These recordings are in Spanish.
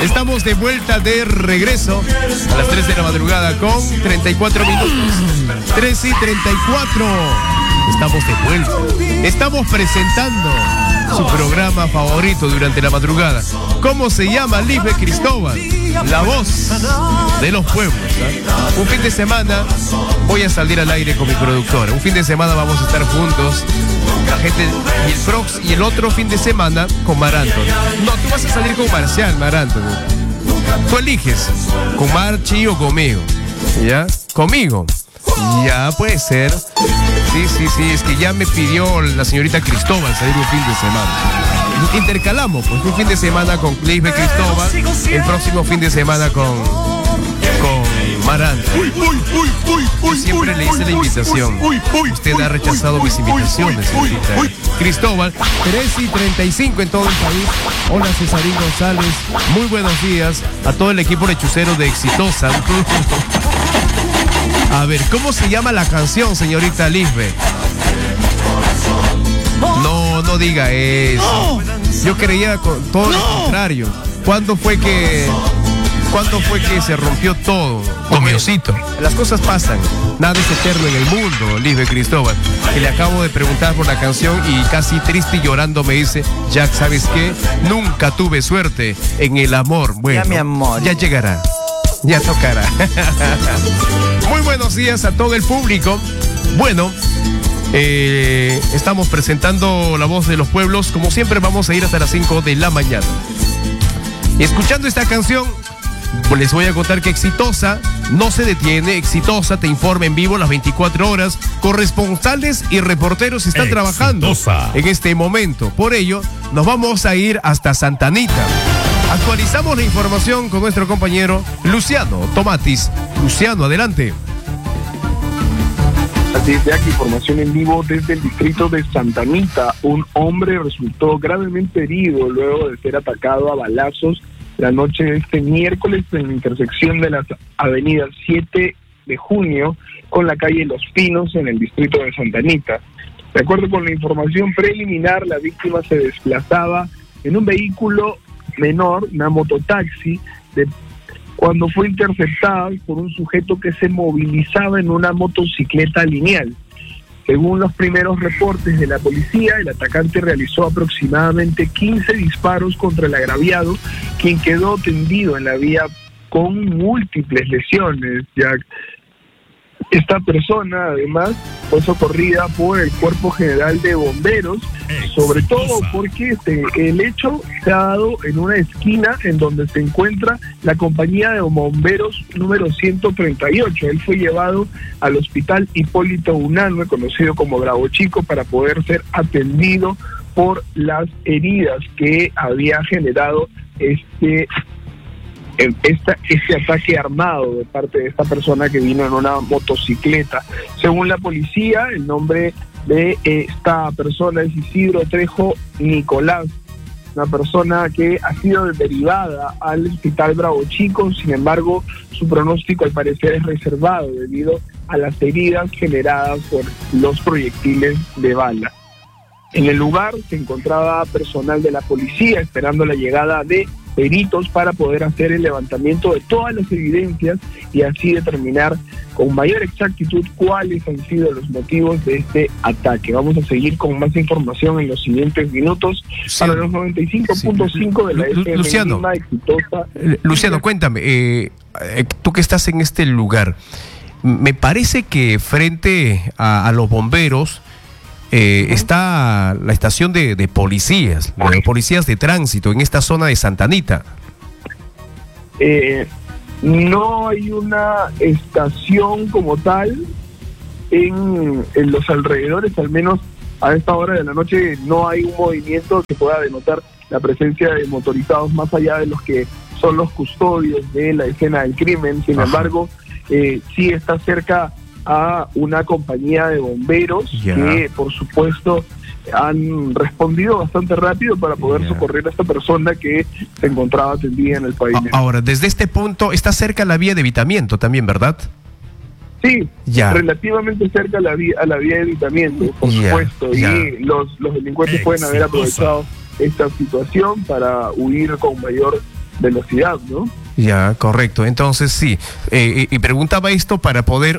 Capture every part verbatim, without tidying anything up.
Estamos de vuelta, de regreso a las tres de la madrugada con treinta y cuatro minutos. tres y treinta y cuatro. Estamos de vuelta. Estamos presentando su programa favorito durante la madrugada. ¿Cómo se llama? Lisbe Cristóbal, la voz de los pueblos, ¿eh? Un fin de semana voy a salir al aire con mi productora. Un fin de semana vamos a estar juntos, la gente, y el prox y el otro fin de semana con Mar Anthony. No, tú vas a salir con Marcial, Mar Anthony. Tú eliges, con Marchi o conmigo. ¿Ya? Conmigo. Ya, puede ser. Sí, sí, sí, es que ya me pidió la señorita Cristóbal salir un fin de semana. Intercalamos, pues, un fin de semana con Lisbe Cristóbal, el próximo fin de semana con, con Mar Anthony. Yo siempre le hice la invitación. Usted ha rechazado mis invitaciones, señorita Cristóbal. tres y treinta y cinco en todo el país. Hola, Cesarín González. Muy buenos días a todo el equipo lechucero de Exitosa. A ver, ¿cómo se llama la canción, señorita Lisbe? No, no diga eso. Yo creía con todo lo contrario. ¿Cuándo fue que ¿Cuándo fue que se rompió todo? Comiosito. Las cosas pasan. Nada es eterno en el mundo, Lisbe Cristóbal. Que le acabo de preguntar por la canción y casi triste y llorando me dice, Jack, ¿sabes qué? Nunca tuve suerte en el amor. Bueno, ya mi amor. Ya llegará. Ya tocará. Muy buenos días a todo el público. Bueno, eh, estamos presentando La Voz de los Pueblos. Como siempre vamos a ir hasta las cinco de la mañana. Y escuchando esta canción, pues les voy a contar que Exitosa no se detiene. Exitosa te informa en vivo las veinticuatro horas. Corresponsales y reporteros están Exitosa. trabajando en este momento. Por ello, nos vamos a ir hasta Santa Anita. Actualizamos la información con nuestro compañero Luciano Tomatis. Luciano, adelante. Así es, Jack, información en vivo desde el distrito de Santa Anita. Un hombre resultó gravemente herido luego de ser atacado a balazos la noche de este miércoles en la intersección de las avenidas siete de junio con la calle Los Pinos en el distrito de Santa Anita. De acuerdo con la información preliminar, la víctima se desplazaba en un vehículo menor, una mototaxi, de, cuando fue interceptada por un sujeto que se movilizaba en una motocicleta lineal. Según los primeros reportes de la policía, el atacante realizó aproximadamente quince disparos contra el agraviado, quien quedó tendido en la vía con múltiples lesiones. Ya esta persona, además, fue socorrida por el Cuerpo General de Bomberos, sobre todo porque este, el hecho se ha dado en una esquina en donde se encuentra la compañía de bomberos número ciento treinta y ocho. Él fue llevado al hospital Hipólito Unanue, conocido como Bravo Chico, para poder ser atendido por las heridas que había generado este Esta, este ataque armado de parte de esta persona que vino en una motocicleta. Según la policía, el nombre de esta persona es Isidro Trejo Nicolás, una persona que ha sido derivada al hospital Bravo Chico. Sin embargo, su pronóstico al parecer es reservado debido a las heridas generadas por los proyectiles de bala. En el lugar se encontraba personal de la policía esperando la llegada de peritos para poder hacer el levantamiento de todas las evidencias y así determinar con mayor exactitud cuáles han sido los motivos de este ataque. Vamos a seguir con más información en los siguientes minutos. Sí. Para los noventa y cinco punto cinco sí. de la F M Luciano, Lima, Exitosa. Luciano, cuéntame, eh, tú que estás en este lugar, me parece que frente a, a los bomberos Eh, está la estación de, de policías, de policías de tránsito en esta zona de Santa Anita. Eh, no hay una estación como tal en, en los alrededores, al menos a esta hora de la noche no hay un movimiento que pueda denotar la presencia de motorizados más allá de los que son los custodios de la escena del crimen. Sin Ajá. embargo, eh, sí está cerca a una compañía de bomberos yeah. que por supuesto han respondido bastante rápido para poder yeah. socorrer a esta persona que se encontraba atendida en el país. Ahora, desde este punto está cerca la vía de evitamiento también, ¿verdad? Sí, yeah. relativamente cerca a la vía, a la vía de evitamiento, por yeah. supuesto, yeah. y los, los delincuentes Exitosa. pueden haber aprovechado esta situación para huir con mayor velocidad, ¿no? Ya, correcto. Entonces sí, eh, y preguntaba esto para poder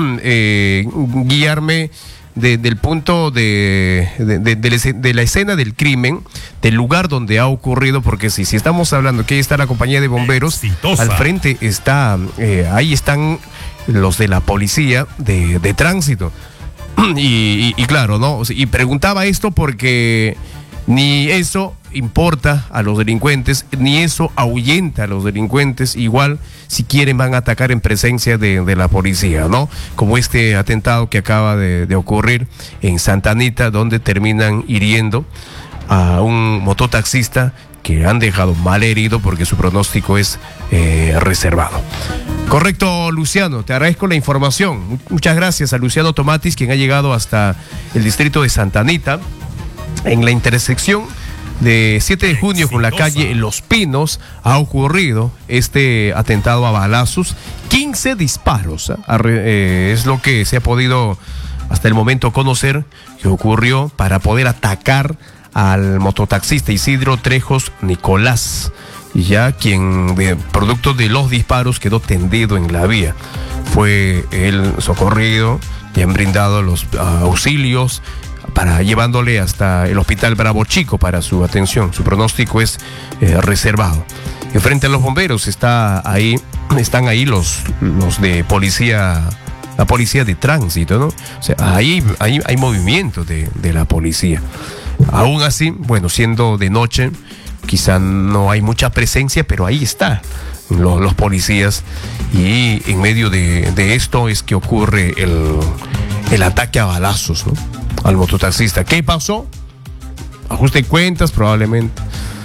eh, guiarme de, del punto de, de, de, de, la escena, de la escena del crimen, del lugar donde ha ocurrido, porque si, si estamos hablando que ahí está la compañía de bomberos, exitosa. Al frente está, eh, ahí están los de la policía de, de tránsito. Y, y, y claro, ¿no? Y preguntaba esto porque ni eso importa a los delincuentes, ni eso ahuyenta a los delincuentes. Igual, si quieren, van a atacar en presencia de, de la policía, ¿no? Como este atentado que acaba de, de ocurrir en Santa Anita, donde terminan hiriendo a un mototaxista que han dejado mal herido porque su pronóstico es eh, reservado. Correcto, Luciano, te agradezco la información. Muchas gracias a Luciano Tomatis, quien ha llegado hasta el distrito de Santa Anita, en la intersección de siete de junio con la calle Los Pinos. Ha ocurrido este atentado a balazos, quince disparos, ¿eh? Eh, es lo que se ha podido hasta el momento conocer que ocurrió para poder atacar al mototaxista Isidro Trejos Nicolás, ya quien, de, producto de los disparos, quedó tendido en la vía. Fue él socorrido y han brindado los uh, auxilios para llevándole hasta el hospital Bravo Chico para su atención. Su pronóstico es eh, reservado. En frente a los bomberos está ahí, están ahí los, los de policía, la policía de tránsito, ¿no? O sea, ahí, ahí hay movimiento de, de la policía. Aún así, bueno, siendo de noche, quizá no hay mucha presencia, pero ahí está los, los policías. Y en medio de, de esto es que ocurre el, el ataque a balazos, ¿no?, al mototaxista. ¿Qué pasó? Ajuste de cuentas, probablemente.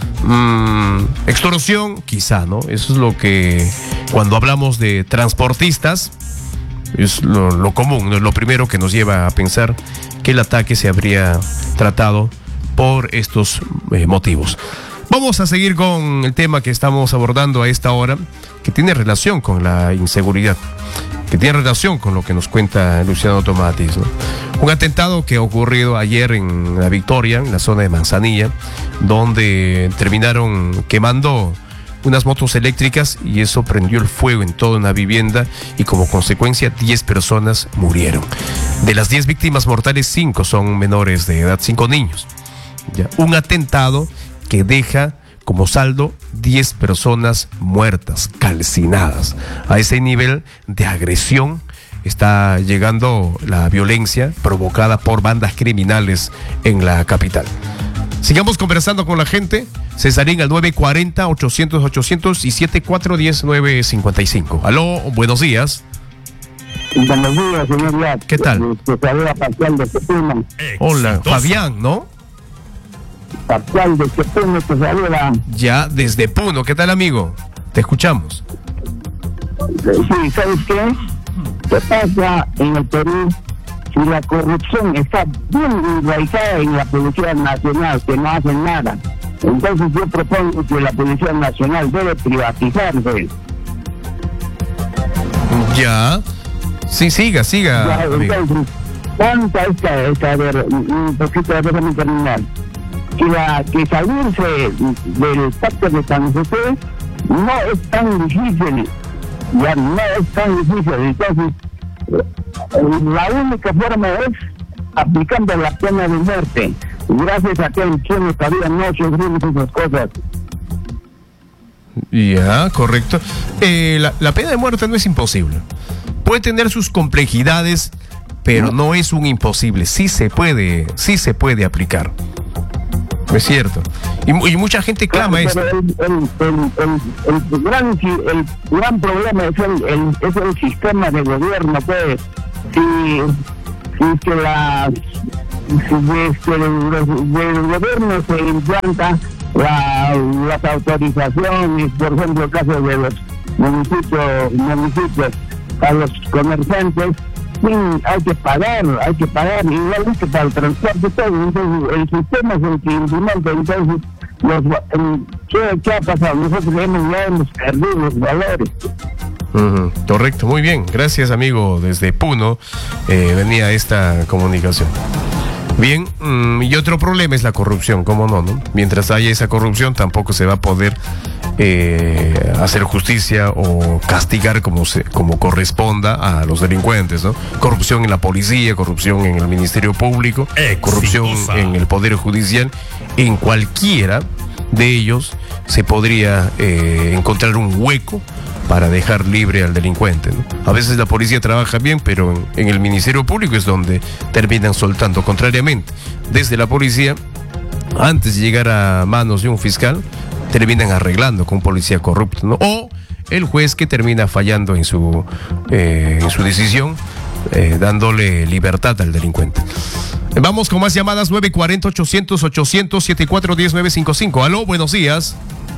Mm, extorsión, quizá, ¿no? Eso es lo que, cuando hablamos de transportistas, es lo, lo común, ¿no? Lo primero que nos lleva a pensar que el ataque se habría tratado por estos eh, motivos. Vamos a seguir con el tema que estamos abordando a esta hora, que tiene relación con la inseguridad, que tiene relación con lo que nos cuenta Luciano Tomatis, ¿no? Un atentado que ha ocurrido ayer en La Victoria, en la zona de Manzanilla, donde terminaron quemando unas motos eléctricas y eso prendió el fuego en toda una vivienda y como consecuencia diez personas murieron. De las diez víctimas mortales, cinco son menores de edad, cinco niños. Ya, un atentado que deja como saldo diez personas muertas, calcinadas. A ese nivel de agresión está llegando la violencia provocada por bandas criminales en la capital. Sigamos conversando con la gente. Cesarín al nueve cuarenta, ochocientos, ochocientos y setenta y cuatro diez, nueve cincuenta y cinco. Aló, buenos días. Buenos días, señor Yat. ¿Qué tal? Hola, Fabián, ¿no? Parcial de Puno, te saluda. Ya, desde Puno. ¿Qué tal, amigo? Te escuchamos. Sí, ¿sabes qué? ¿Qué pasa en el Perú? Si la corrupción está bien enraizada en la Policía Nacional, que no hacen nada. Entonces yo propongo que la Policía Nacional debe privatizarse. Ya. Sí, siga, siga. Ya, entonces, ¿cuánta esta, esta, a ver, un poquito de déjame terminar? Que, la, que salirse del pacto de San José no es tan difícil, ya no es tan difícil. Entonces, la única forma es aplicando la pena de muerte. Gracias a que en Chile todavía no sufrimos esas cosas. Ya, correcto. Eh, la, la pena de muerte no es imposible. Puede tener sus complejidades, pero no, no es un imposible. Sí se puede, sí se puede aplicar. Es cierto. Y, y mucha gente clama claro, esto. El, el, el, el, el, gran, el gran problema es el, el, es el sistema de gobierno, pues. Si, si que la, si es que el, el gobierno se implanta la, las autorizaciones, por ejemplo, el caso de los municipios, municipios a los comerciantes, sí, hay que pagar, hay que pagar, igualmente para el transporte, todo. Entonces, el sistema es el que implementa. Entonces, los, ¿qué, ¿qué ha pasado? Nosotros hemos, ya hemos perdido los valores. Uh-huh. Correcto, muy bien. Gracias, amigo. Desde Puno eh, venía esta comunicación. Bien, mm, y otro problema es la corrupción, ¿cómo no, no? Mientras haya esa corrupción, tampoco se va a poder eh, hacer justicia o castigar como, se, como corresponda a los delincuentes, ¿no? Corrupción en la policía, corrupción en el Ministerio Público, Exitosa. corrupción en el Poder Judicial. En cualquiera de ellos se podría eh, encontrar un hueco para dejar libre al delincuente, ¿no? A veces la policía trabaja bien, pero en, en el Ministerio Público es donde terminan soltando. Contrariamente, desde la policía, antes de llegar a manos de un fiscal, terminan arreglando con un policía corrupto, ¿no? O el juez que termina fallando en su, eh, en su decisión, eh, dándole libertad al delincuente. Vamos con más llamadas. Nueve cuatro cero, ochocientos, ochocientos, setenta y cuatro diez, nueve cinco cinco. Aló, buenos días.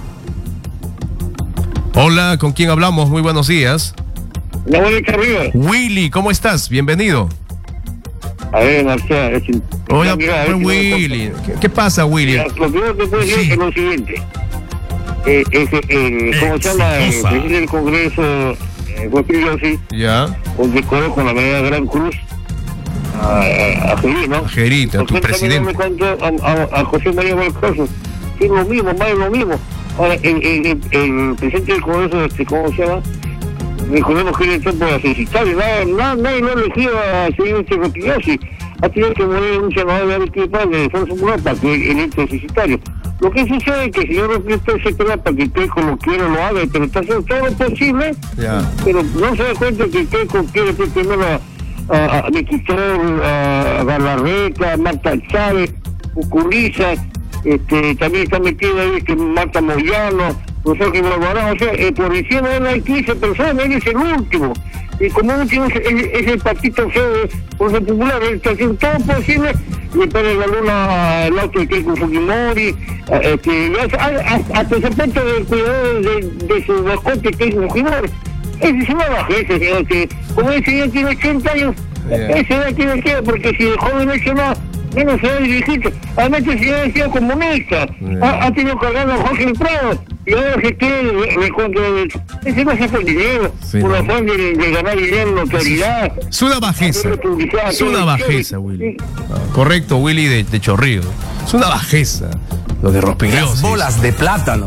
Hola, ¿con quién hablamos? Muy buenos días. La bonita arriba. Willy, ¿cómo estás? Bienvenido. A ver, Marcelo. Es... Hola, mira, pues, Willy. ¿Qué, ¿Qué pasa, Willy? Mira, lo primero que puedo decir Sí. es lo siguiente. Eh, es, eh, como se llama el Exitosa. presidente del Congreso, eh, Rodrigo, sí, Ya. condecoró con la medalla Gran Cruz a, a, a Jerry, ¿no? Jerita, tu Porque él presidente. también me contó a, a, a José María Valcoso, que es lo mismo, más de lo mismo. Ahora, el, el, el, el presidente del Congreso, este, ¿cómo se llama? Recordemos que él entró por la censitaria, nada, nada, nadie lo elegido a señor este Rotigliosi. Ha tenido que morir un senador de Arequipa de Fuerza Popular para que él entre censitario. Lo que sucede es que el señor Rotigliosi se queda para que Keiko lo quiera, lo haga, pero está haciendo todo lo posible, Ya. pero no se da cuenta que Keiko quiere primero a, a, a Mequitrón, a Galarreta, a Marta Chávez, Ucurriza, este, también está metido ahí que Marta Moyano, o sea que Barbarán, o sea, eh, por encima de él hay quince personas, él es el último. Y como último es, es, es el patito feo de Fuerza Popular, él está haciendo todo posible, le pone la luna al auto de Keiko Fujimori, eh, que hasta, hasta ese punto del cuidado de, de su mascota Keiko Fujimori. Ese es una bajeza, señor, que como ese señor tiene ochenta años, Yeah. ese edad tiene que, porque si el joven hecho no, menos se va a dirigir. Además, el señor ha sido comunista, Yeah. ha, ha tenido cargando a Jorge Prado, y ahora se quiere recontra de... Ese no se hace el dinero, Sí, por ¿no? afán de, de ganar dinero, notoriedad. Es una bajeza. hacerle publicidad, Es una todo. bajeza, Willy. Ah, correcto, Willy de, de Chorrillos. Es una bajeza. Lo de Rospigliosi. Las bolas de plátano.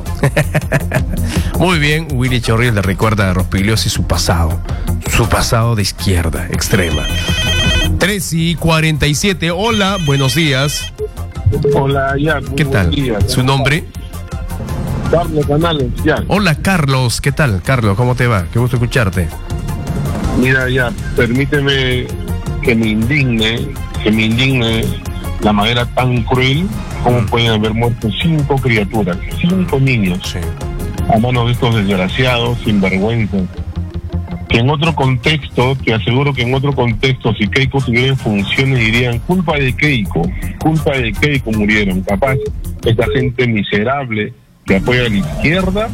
Muy bien, Willy Chorrillos le recuerda a Rospigliosi su pasado. Su pasado de izquierda, extrema. tres y cuarenta y siete. Hola, buenos días. Hola, ya. ¿Qué tal? ¿Su nombre? Carlos Canales, ya. Hola, Carlos. ¿Qué tal, Carlos? ¿Cómo te va? Qué gusto escucharte. Mira, ya, permíteme que me indigne, que me indigne la manera tan cruel como pueden haber muerto cinco criaturas, cinco niños, Sí. a manos de estos desgraciados, sinvergüenza. Que en otro contexto, te aseguro que en otro contexto, si Keiko tuviera en funciones, dirían, culpa de Keiko, culpa de Keiko murieron. Capaz, esta gente miserable que apoya a la izquierda,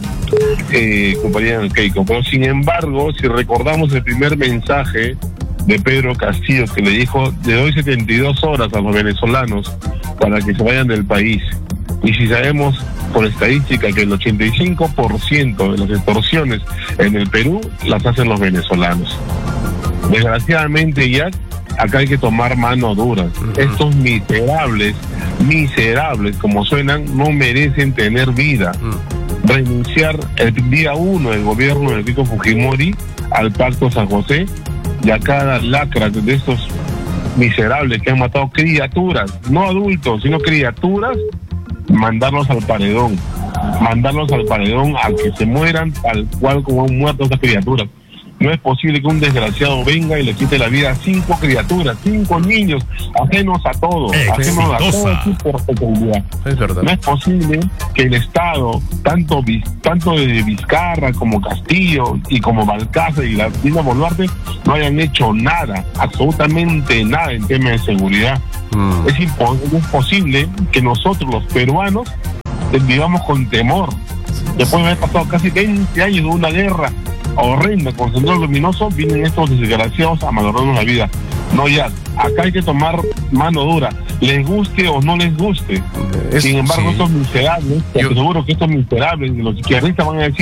eh, culparían a Keiko. Pero sin embargo, si recordamos el primer mensaje de Pedro Castillo, que le dijo, le doy setenta y dos horas a los venezolanos para que se vayan del país. Y si sabemos por estadística que el ochenta y cinco por ciento de las extorsiones en el Perú las hacen los venezolanos. Desgraciadamente, ya acá hay que tomar mano dura. Uh-huh. Estos miserables, miserables como suenan, no merecen tener vida. Uh-huh. Renunciar el día uno del gobierno de Keiko Fujimori al Pacto San José y a cada lacra de estos miserables que han matado criaturas, no adultos, sino criaturas, mandarlos al paredón, mandarlos al paredón a que se mueran tal cual como han muerto esas criaturas. No es posible que un desgraciado venga y le quite la vida a cinco criaturas, cinco niños, ajenos a todo, ajenos a todo tipo de responsabilidad. Es verdad. No es posible que el Estado, tanto tanto de Vizcarra como Castillo y como Balcázar y la Dina Boluarte, no hayan hecho nada, absolutamente nada en temas de seguridad. Mm. Es, impo- es imposible que nosotros los peruanos vivamos con temor. Después de haber pasado casi veinte años de una guerra horrenda con Sendero Luminoso, vienen estos desgraciados a malograrnos la vida. No, ya, acá hay que tomar mano dura, les guste o no les guste. Es, Sin embargo, sí. estos miserables, te Yo... aseguro que estos miserables de los izquierdistas van a decir,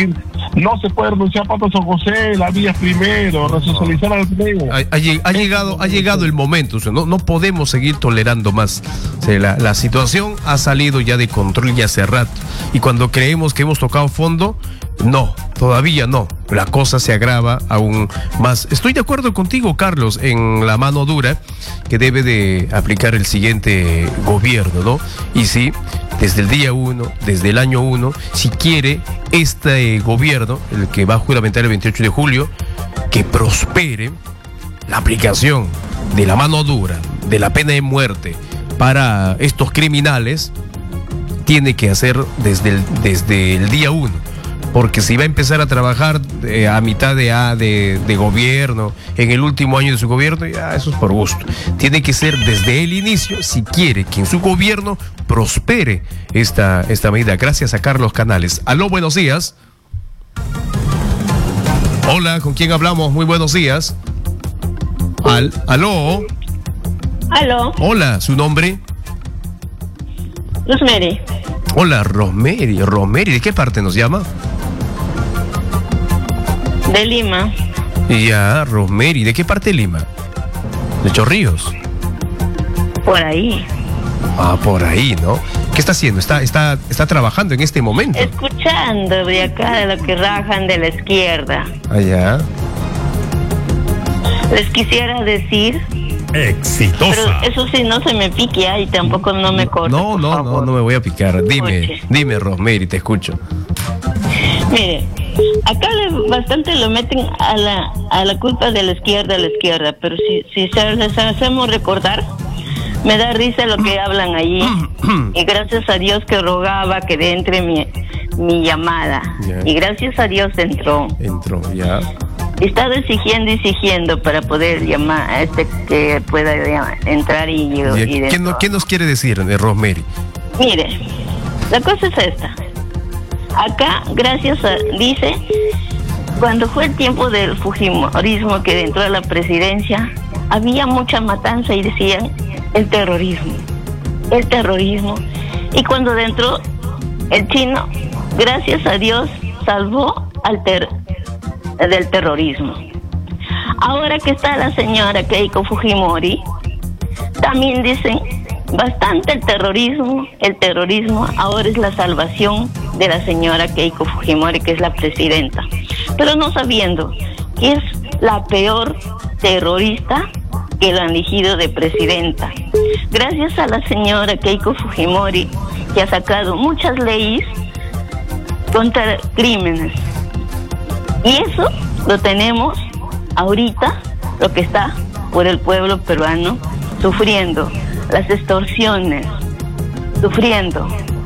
No se puede renunciar a Pato San José, la vía primero, resocializar al empleo. Ha, ha, ha llegado, ha llegado el momento, o sea, no, no podemos seguir tolerando más. O sea, la, la situación ha salido ya de control ya hace rato. Y cuando creemos que hemos tocado fondo, no, todavía no. La cosa se agrava aún más. Estoy de acuerdo contigo, Carlos, en la mano dura que debe de aplicar el siguiente gobierno, ¿no? Y sí, desde el día uno, desde el año uno, si quiere este gobierno, el que va a juramentar el veintiocho de julio, que prospere la aplicación de la mano dura, de la pena de muerte para estos criminales, tiene que hacer desde el, desde el día uno. Porque si va a empezar a trabajar eh, a mitad de, a, de, de gobierno, en el último año de su gobierno, ya eso es por gusto. Tiene que ser desde el inicio si quiere que en su gobierno prospere esta, esta medida. Gracias a Carlos Canales. Aló, buenos días. Hola, ¿con quién hablamos? Muy buenos días. Al, aló. Aló. Hola, ¿su nombre? Rosemary. Hola, Rosemary. Rosemary, ¿de qué parte nos llama? De Lima. Ya, Rosemary, ¿de qué parte de Lima? ¿De Chorrillos? Por ahí. Ah, por ahí, ¿no? ¿Qué está haciendo? ¿Está, está, está trabajando en este momento? Escuchando de acá de lo que rajan de la izquierda. Allá. Les quisiera decir... Exitosa. Pero eso sí, no se me pique, ¿eh? Y tampoco no me corte. No, no, por no, favor. no me voy a picar. Dime, Oye. dime, Rosemary, te escucho. Mire, acá le, bastante lo meten a la a la culpa de la izquierda, a la izquierda, pero si, si se, les hacemos recordar, me da risa lo que hablan allí. Y gracias a Dios que rogaba que entre mi, mi llamada. Ya. Y gracias a Dios entró. Entró, ya. He estado exigiendo y exigiendo para poder llamar a este que pueda ya, entrar y, y, Ya, y ¿Qué, no, ¿Qué nos quiere decir, eh, Rosemary? Mire, la cosa es esta. Acá, gracias a, dice, cuando fue el tiempo del fujimorismo que entró a la presidencia, había mucha matanza y decían el terrorismo, el terrorismo. Y cuando entró el chino, gracias a Dios, salvó al ter del terrorismo. Ahora que está la señora Keiko Fujimori, también dicen bastante el terrorismo, el terrorismo ahora es la salvación de la señora Keiko Fujimori, que es la presidenta, pero no sabiendo que es la peor terrorista que la han elegido de presidenta. Gracias a la señora Keiko Fujimori, que ha sacado muchas leyes contra crímenes, y eso lo tenemos ahorita, lo que está por el pueblo peruano sufriendo las extorsiones, sufriendo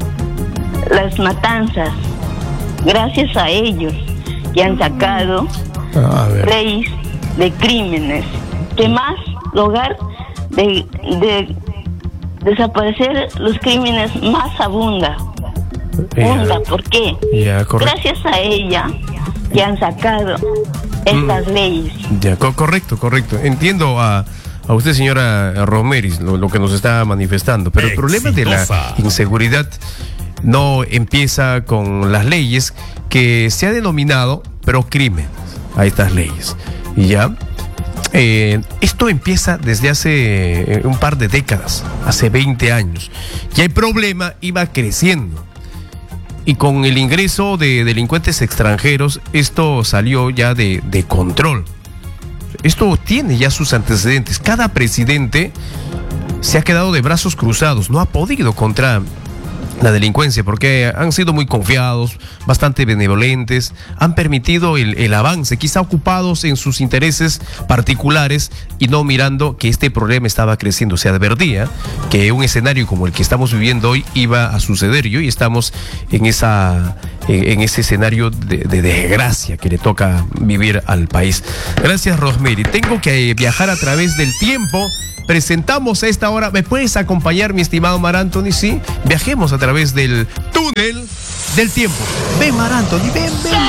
las matanzas, gracias a ellos que han sacado A ver. leyes de crímenes, que más lograr de, de desaparecer los crímenes más abunda. abunda. ¿Por qué? Ya, correcto. Gracias a ella que han sacado estas mm. leyes. Ya, co correcto, correcto. Entiendo a, a usted, señora Rosemary, lo, lo que nos está manifestando, pero el problema de la inseguridad no empieza con las leyes que se ha denominado procrímenes a estas leyes. Y ya, eh, esto empieza desde hace un par de décadas, hace veinte años. Y el problema iba creciendo. Y con el ingreso de delincuentes extranjeros, esto salió ya de, de control. Esto tiene ya sus antecedentes. Cada presidente se ha quedado de brazos cruzados, no ha podido contra la delincuencia porque han sido muy confiados, bastante benevolentes, han permitido el, el avance, quizá ocupados en sus intereses particulares y no mirando que este problema estaba creciendo. Se advertía que un escenario como el que estamos viviendo hoy iba a suceder y hoy estamos en, esa, en ese escenario de, de desgracia que le toca vivir al país. Gracias, Rosemary. Tengo que viajar a través del tiempo. Presentamos a esta hora. ¿Me puedes acompañar, mi estimado Mar Anthony? Sí, viajemos a través del túnel del tiempo. Ven, Mar Anthony, ven,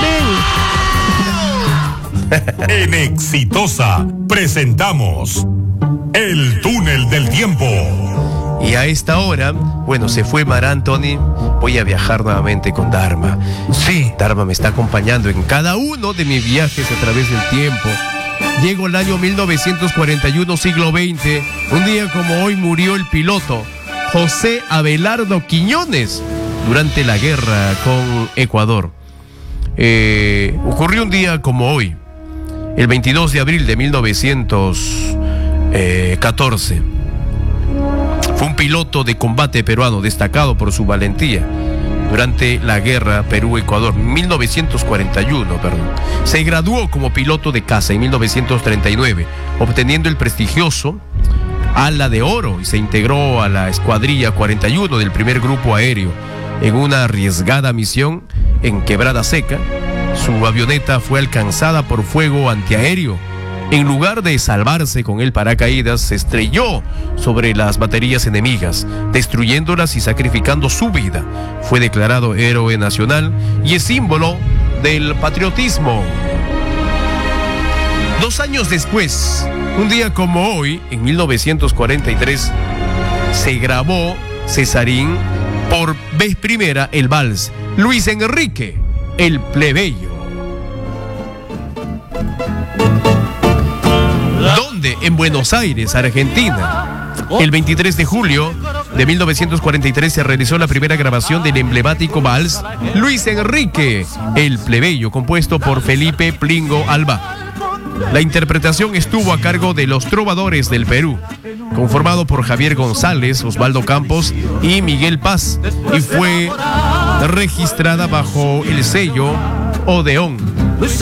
ven, ven. En Exitosa presentamos El Túnel del Tiempo. Y a esta hora, bueno, se fue Mar Anthony. Voy a viajar nuevamente con Dharma. Sí, Dharma me está acompañando en cada uno de mis viajes a través del tiempo. Llego al año mil novecientos cuarenta y uno, siglo veinte. Un día como hoy murió el piloto José Abelardo Quiñones durante la guerra con Ecuador. Eh, ocurrió un día como hoy, el veintidós de abril de mil novecientos catorce. Fue un piloto de combate peruano destacado por su valentía durante la guerra Perú-Ecuador, mil novecientos cuarenta y uno, perdón. Se graduó como piloto de caza en mil novecientos treinta y nueve, obteniendo el prestigioso Ala de Oro, y se integró a la escuadrilla cuarenta y uno del primer grupo aéreo. En una arriesgada misión en Quebrada Seca, su avioneta fue alcanzada por fuego antiaéreo. En lugar de salvarse con el paracaídas, se estrelló sobre las baterías enemigas, destruyéndolas y sacrificando su vida. Fue declarado héroe nacional y es símbolo del patriotismo. Dos años después, un día como hoy, en mil novecientos cuarenta y tres, se grabó Cesarín por vez primera el vals Luis Enrique, el plebeyo. ¿Dónde? En Buenos Aires, Argentina. El veintitrés de julio de mil novecientos cuarenta y tres se realizó la primera grabación del emblemático vals Luis Enrique, el plebeyo, compuesto por Felipe Plingo Alba. La interpretación estuvo a cargo de Los Trovadores del Perú, conformado por Javier González, Osvaldo Campos y Miguel Paz, y fue registrada bajo el sello Odeón.